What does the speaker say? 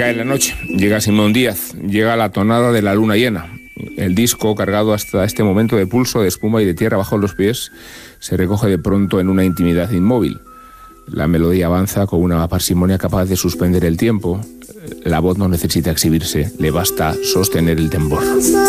cae la noche, llega Simón Díaz, llega la tonada de la luna llena. El disco, cargado hasta este momento de pulso, de espuma y de tierra bajo los pies, se recoge de pronto en una intimidad inmóvil. La melodía avanza con una parsimonia capaz de suspender el tiempo. La voz no necesita exhibirse, le basta sostener el tambor.